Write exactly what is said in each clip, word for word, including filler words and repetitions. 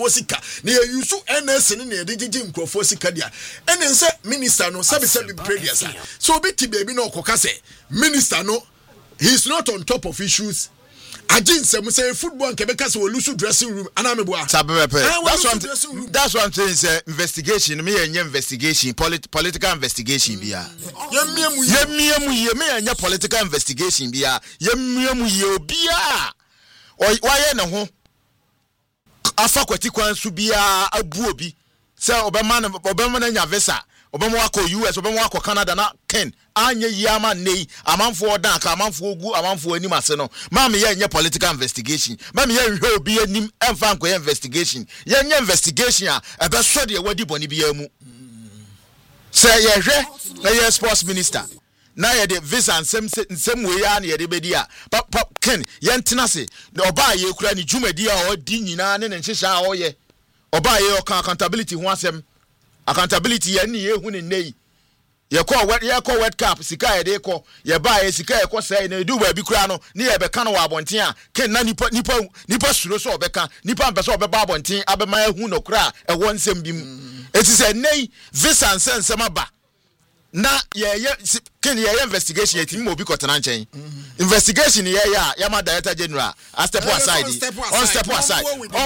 osika na ye use N S ne na de gigi nkrofo sika dia ene nse minister no sabi sabi previous so obi ti baby no okoka say minister no he's not on top of issues. Ajin say say football nke beka say we lose dressing room anameboa sabepe that's one that's one thing say investigation me yenye investigation polit, political investigation bia yemiemu yemiemu ye me yenye political investigation bia yemiemu ye obia waye ne ho afa kwati kwan su bia abu obi say obema obema na nya visa obema wako U S obema wako Canada na Ken anye yama nei amanfo odan ka amanfo ogu amanfo anim ase no ma me ye nye political investigation ma me ye hwe obi anim emfa nko ye investigation ye nye investigation a ebe so de wadi boni bia mu say ye hwe na ye sports minister na ye de visa nsem nsem we ya na ye de bedi a Ken ye ntena se oba ye kura ni dwumadi a odi nyina ne ne nhihya a oye oba ye accountability ho asem accountability ye ni ye hu ne nei ye call wet ye call wet cap sika ye de call ye buy ye sika ye call say na do ba bi kura no ne ye be ka no wa abonten a Ken na nipa nipa nipa suro so obeka nipa mpe so obeba abonten abema hu no kura e won nsem bi mu eti say nei visa nsem aba na ye ye Ken ye investigation ye timi obi kotena nchen investigation ye ya ya ma director general a step aside on step aside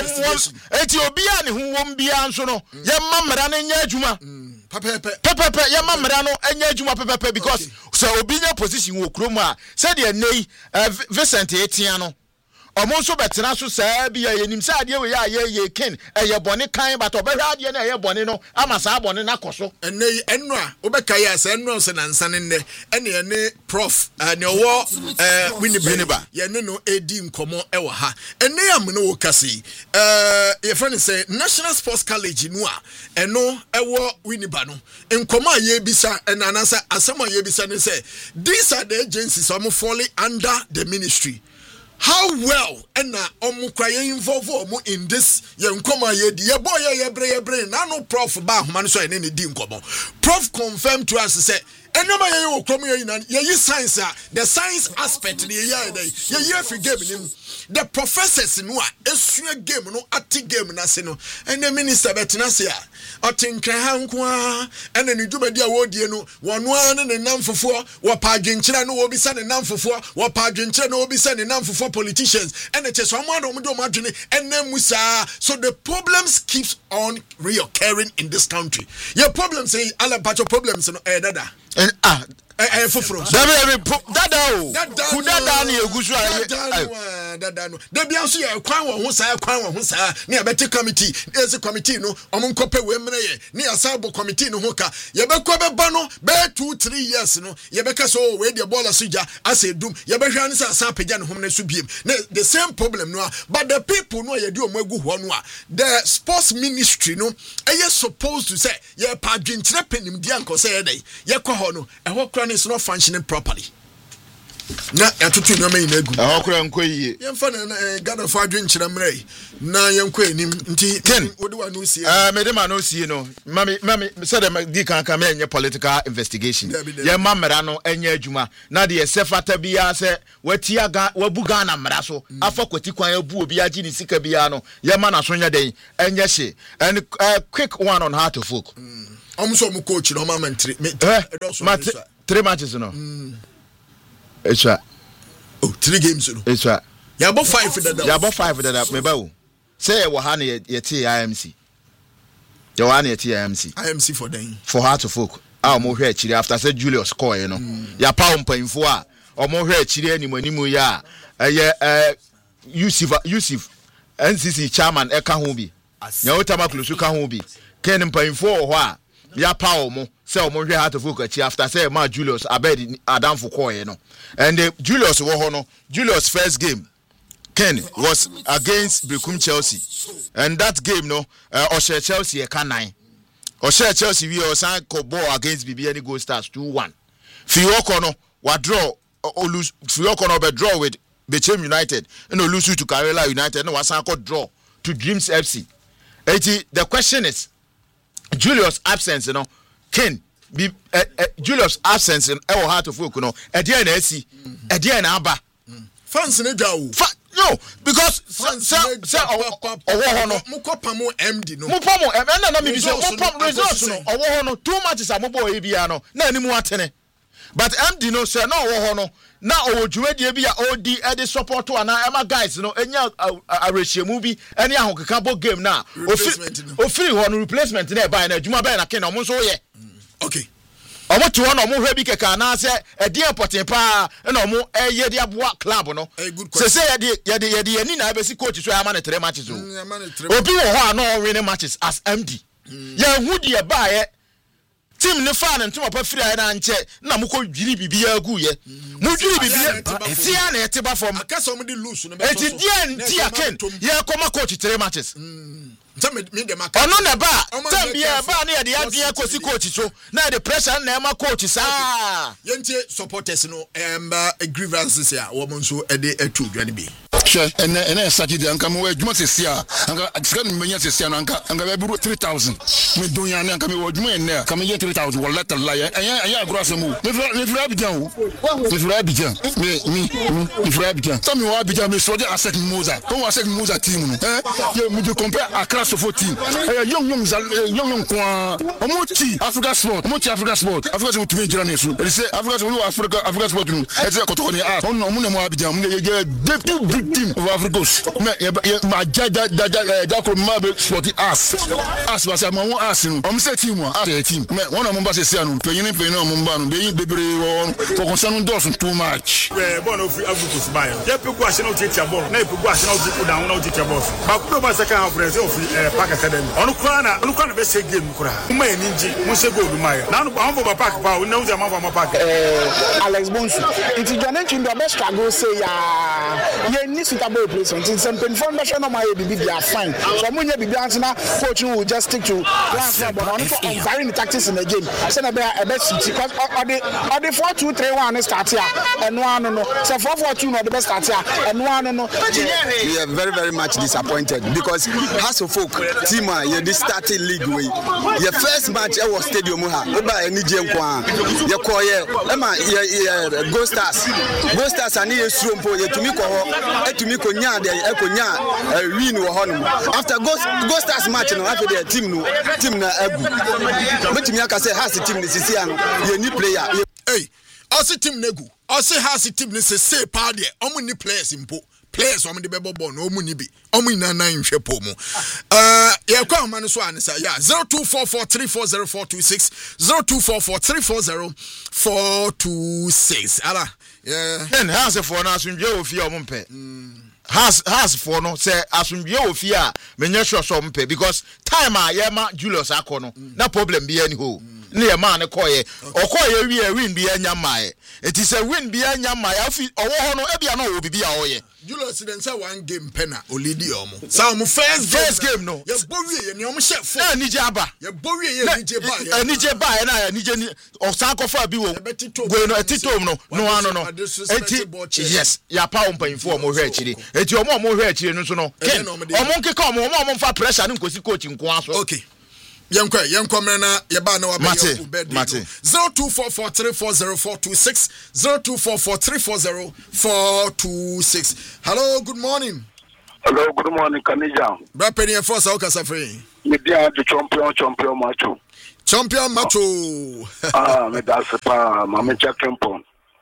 eti obi a ne hu wom bia nso no ye mamra na nya adwuma pepepe pepepe ye mamra no anya adwuma pepepe because so obi nya position wo krom a said ye nei Vincent etian no omo so betena so saa bia ye nim sa ade we ya ye ye Ken eye bone kan but obehwa ade na eye bone no ama saa bone na koso enei enu a obeka ya sa enu so na nsa ne ne ene ye ne prof ne owo eh Winneba ye ne no edi nkomo e wo ha enei am no wo kase eh ye friend say National Sports College no a eno e wo Winneba no nkomo a ye bisa enanasa asem a ye bisa ne say these are the agencies am falling under the ministry. How well and omu cry involve omu in this young comma ye dear boy ye bre bre na no prof ba man so any dim komo prof confirm to us say enoma ye wo komo ye ye science the science aspect ye ye ye ye fi game nim the professors no a esua game no ati game na se no and the minister betina se a otinkra ha nko a and ni dwumadi a wodie no wono an ne namfofo wo pa adwenkyera no wo bisa ne namfofo wo pa adwenkyera no wo bisa ne namfofo politicians and it is someone do do madwene and musa so the problems keeps on reoccurring in this country your problems say all about your problems no eh dada and ah eh foforo dada dada o ku dada na egusu aye dada no da bia so ye kwan wo ho saa kwan wo ho saa ne abete committee ese committee no omo nkope we mre ye ne asabo committee no ho ka ye be ko be ba no be two three years no ye be ka so we de ball soja ase dum ye be hwa ne sa sa pagya ne hom ne so biem the same problem no but the people no ye de omo agu ho no a the sports ministry no e supposed to say ye pa dwenkyere penim dia nko say ye dey ye kwa ho no e ho kra is not functioning properly. Na atutu no me inagu. Eh okura nko yiye. Yemfa na God of adwen kyerɛ mrɛ na yenko enim nti Ken wode wa no sie. Eh me de ma no sie no. Mami mami said dem di kan kan me enye political investigation. Ye ma mra no enye adwuma. Na de sefata bia se wati aga wabuga na mra so. Afa kwati kwan abu obi agi ni sika bia no. Ye ma na so nya den enye hye. And uh, quick one on how to folk. Omso mu coach no ma mantri. Eh three matches no. Mm. It's right. Oh, three games no. It's right. Ya about five for that. Ya about five for that. Me ba wo. Say e wo ha na ye T I M C. You wa na ye T I M C. I M C for them. For her to folk. Ah mo hwe akiri after say Julius score you know. Ya pa mpanfo a omo hwe akiri animu animu ya eh eh Yusuf Yusuf N C C chairman e ka ho bi. Nya otama klusu ka ho bi. Ken mpanfo ho a ya pa omo say omo hwe heart of folk after say ma Julius abed adamfo call you know. And uh, Julius wo ho no Julius first game Ken was against Bekum Chelsea and that game no uh, Oshe Chelsea e kan nine Oshe Chelsea we osan ko ball against B B N Gold Stars two one Fioko no wa draw or lose Fioko no be draw with Bechem United and no lose to Karela United no wasan ko draw to Dreams F C. eighty the question is Julius absence you know Ken be uh, uh, Julius absence in our heart of folk no e dey na asi e dey na aba fans ne dwa wo No, because say say owo ho no mukopamo M D no mupamo e na na me bi say mupam results no owo ho no two matches a mobo e bia no na animu atene but M D no say na owo ho no na owo dwumadie bi a O D e dey support to na ema guys no enya arehyiemu bi ene ahokeka bo game na ofiri ho no replacement na e buy na adwuma buy na ken na mo so ye okay omo to no mo hwe bi keka na se e dey important pa na omo e ye dey aboa club no se se ye dey ye dey ye dey ani na abesi coach so ama na three matches o obi wo ho a no win matches as M D ye hu dey ba ye team ne fan ntoma pa firi aye na nche na mo ko dwiri bibia agu ye mo dwiri bibia tia na eteba form akasa mo dey lose no be eti dia ntia ken ye koma coach three matches ono na ba tambia ba na ye dey adwen kosi coach so na the pressure na ema coach sa yentie supporters no em grievances ya wo mo nso e dey atu dwane bi she ene ene Saturday anka mo adwuma sesi a anka sika no menya sesi a anka anka be buru three thousand me donya ne anka me adwuma ene ka me ye three thousand wala ta la ya anya anya agro asemu me me fira Abidjan o me fira Abidjan me me me fira Abidjan tell me wa Abidjan me so dey asset Moza kon wa asset Moza team no eh ye me dey compare Accra Sofo team eh young young young young kwa omo ti Africa Sport omo ti Africa Sport Africa Sport to me jira ne so they say Africa Sport Africa Africa Sport no e say ko to ni ah on no mo ne mo Abidjan mo ye ye team of Africa me ma jaja jaja da ko ma be sport ass ass ba say ma won ass no om say team a team me one of them ba say say no penyin penyin no mba no be yin bebre won for concern dos too much eh bon of Africa buy je pe go Arsenal teach ball na e pe go Arsenal go down na teach ball ba ku do ba second half press of Park Academy onu kura na onu kura na be say game kura ma eni nji mo say goal ma ya na no ba for Park pa na uja ma for Park eh Alex Bonsu iti John Chindo be struggle say ya ye ni suitable replacement in some foundation of my baby they are fine so when you be answer coach will just stick to transfer but on for varying the tactics in the game say na be a best because or the or the four two three one start here and one no so four four two no the best start here and one no we are very very much disappointed because House of Folk team you this starting league way your first match e was stadium ha oba eni je nko ye call ye e ma ye Go Stars Go Stars ani ye surompo ye tumi ko ho etumi ko nya de e ko nya win wo ho no after Go Go Stars match no after the team no team na agu betumi aka say has team ni sisi ano ye ni player hey also team negu also has team ni say say pa de omo ni players impo players omo de bebo ball no omo ni bi omo ina na nhwe po mu eh ye kwa ama no so anisa ya zero two four four three four zero four two six zero two four four three four zero four two six ala yeah then has for na asundwe ofi omo mpe has has for no say asundwe ofi a menye sure so mpe because time a ye ma Julius akono na problem bi ani ho ne ye ma ne koye okoye wi e win bi anya mae it is a win bi anya mae afi owo ho no e bia na wo bibi a oye Julius then say one game penna olidi omo so mo first first game no ye bowie ye ne omo chef na nije aba ye bowie ye nije ba ye nije ba ye na ye nije ni osan kofa bi wo go no etitom no no ano no eti yes ya pa ompanfo omo hwe akire eti omo omo hwe akire no so no omo nkeka omo omo omo fa pressure ne nkosi coach nko aso okay Yankwa, yankwa mena, yaba na wabe ya ubedi. zero two four four three four zero four two six zero two four four three four zero four two six. Hello, good morning. Hello, good morning, Kanija. Brapeni and Fossa Okasafri. Media the champion, champion macho. Champion macho. Ah, me that's a pa, Mamencha Kempon.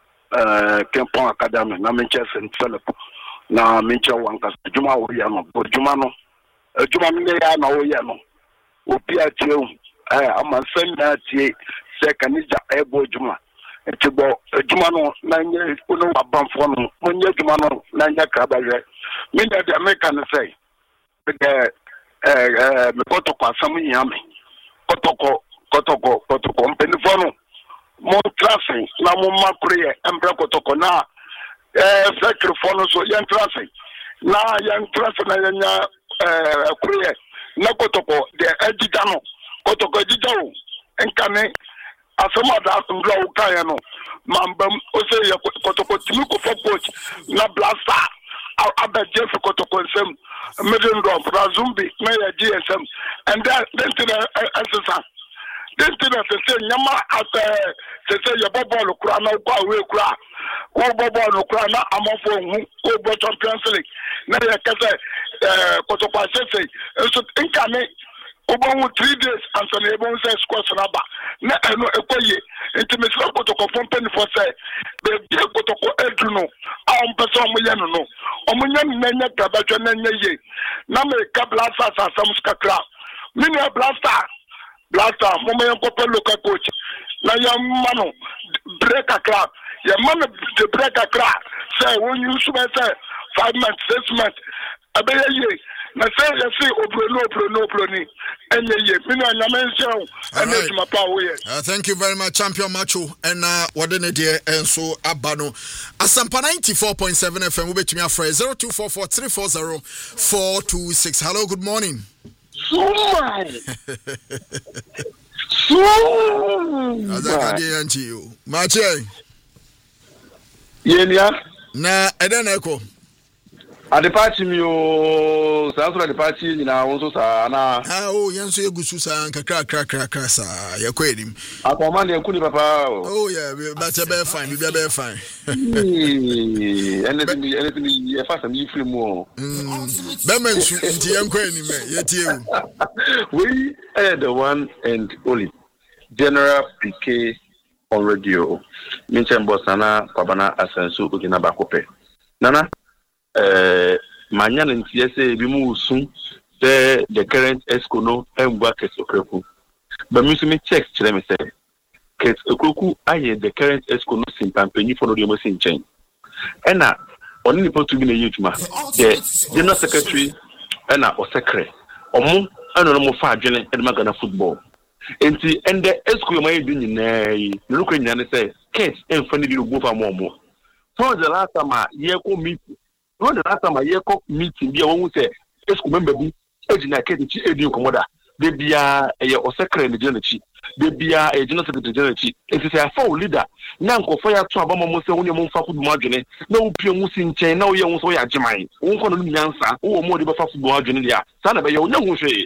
Uh, Kempon Academy, Namencha Saint Philip. Na Mincha Wankas, Juma Oyano, but Jumano. Juma Minea Oyano. Opia Tio, eh, I'm a send that ye, second is the able Juma. Etibo, Jumano, Nanya, Uno Bamfono, Munya Jumano, Nanya Cabare. Mina the American say, the eh, Kotoko, some yummy. Kotoko, Kotoko, Kotoko, Penifono, more traffic, Namu Macre, and Bracotoko na, eh, Sacrifono, so young traffic. Na young traffic, Nanya, eh, Korea. Na kotoko de editano kotoko editano enkane asema da mbla ukaya no mambam ose ya kotoko timiko for coach na blasta aba jeff kotoko sem middle of razumbi na ya G S M and then then to the assessor This thing is the same. Yama as say say your ball kura na kwa we kura. Wo ball kura na amafo hu ko bo Champions League. Na ye kase eh kotokwa say so inkame Obon three days and so Ebon say squash number. Na eno ekoye intimacy kotokwa pompen for say the kotokwa eduno am person mo ye no no. Omo nya nanya tabadwa nanya ye. Na me ka blasta asam skakra. Mini blaster blaster mo me ko local coach. Na ya mano break a club. Ya man the break a club. Say when you say five months, six months. Abeye ye. Na say you see obro no obro no obro ni. Enye ye. Mini anyame nse and to my power here. Thank you very much, Champion Macho. And uh what then there and so abano. Asampa ninety-four point seven F M. We bet me a phrase zero two four four three four zero four two six. Hello, good morning. Sumai. Sumai. Azakadi anti you. Mache. Yenya. Na eden eko. Ade party mi o sa so de party ni na won so sa na. Ah oh yenso yegusu sa nkakra kra kra kra sa yekoedim. Akoma de nkuni papa. Oh yeah, but be fine, be be fine. Anything anything e fa sam yi free mu. Mm. Be mensu nti yenkoenim e yetie u. We are the one and only General P K on radio. Minchen Bosana Kwabana Asensu Ugina Bakope. Nana Uh, Manyan and T S A Bimu soon the the current Escono and Waket Okreku. But Muslim check to them say Ket Okreku aye the current Escono Simpan for the Mosin chain. And now only supposed to be a youth man. The General Secretary and now or secretary or more and no more far general and Magana football. And the and the Escono may be in looking and say Ket and funny little go for more. For the last time ye ko meet when the last time I hear meeting, be a woman say, Esco member be, Ejina Keti, Edu Comoda, they be a secretary in the general chief, they be a general secretary general chief. It is a full leader. Nanko fire to Abama Mosa, when you move for margin, no pure Musin chain, no young so ya Jamai, one con answer, or more the football junior, son of a young Mushe.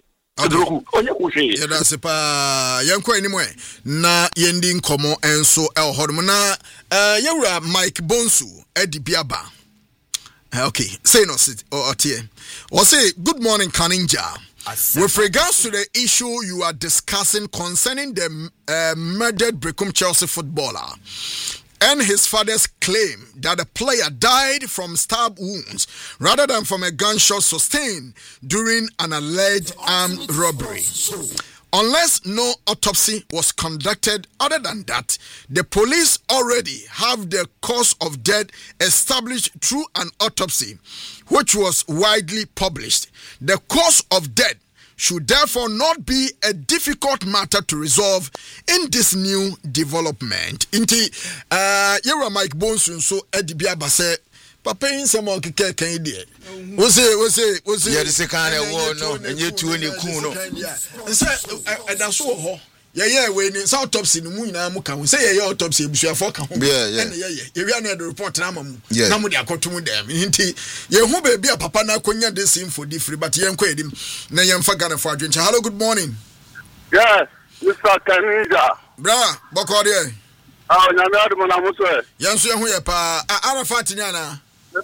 Yeah, that's a pa yanko anyway. Na yending komo enso el hormona. Uh, yura Mike Bonsu, Eddie Biaba. Okay, say no sit or tie. Or say good morning, Kaninja. With regards to the issue you are discussing concerning the uh, murdered Brecum Chelsea footballer and his father's claim that the player died from stab wounds rather than from a gunshot sustained during an alleged armed robbery. Unless no autopsy was conducted other than that, the police already have the cause of death established through an autopsy, which was widely published. The cause of death should therefore not be a difficult matter to resolve in this new development. Inti, uh, you're Mike Bonsun, so Eddie Biabase. Papa in some of the cake can you was it was it was it yeah this kind of war no and you two any kuno and say that's so yeah yeah when it's autopsy no mu na mu kan say yeah autopsy ebusuafo kan yeah yeah yeah yeah we are the report na mamu na mu de akotum dem nti ye hu ba bia papa na konya this info di free but ye nkwa edim na ye mfa Ghana for adwencha. Hello, good morning. Yes, Mister Kanija. Bra bokode ah nyame adum na muso e yenso ye hu ye pa Arafat ni ana.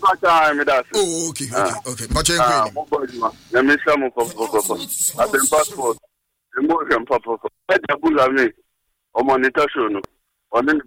Oh, okay, okay, okay. Much ah, na misa mo papa papa. Atem passport. Emo kem papa papa. E dabula mi. O monitor show no.